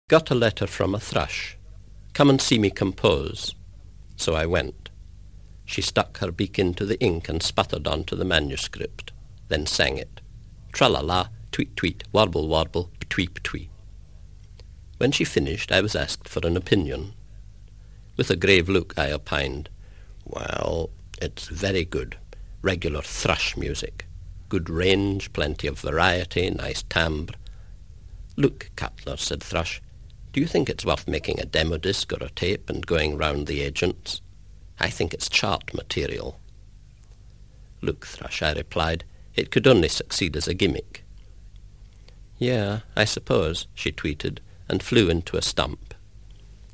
Got a letter from a thrush. Come and see me compose. So I went. She stuck her beak into the ink and sputtered onto the manuscript, then sang it. Tra-la-la, tweet-tweet, warble-warble, ptwee-ptwee. When she finished, I was asked for an opinion. With a grave look, I opined, "Well, it's very good. Regular thrush music. Good range, plenty of variety, nice timbre." "Look, Cutler," said Thrush, "do you think it's worth making a demo disc or a tape and going round the agents? I think it's chart material." "Look, Thrush," I replied, "it could only succeed as a gimmick." "Yeah, I suppose," she tweeted, and flew into a stump.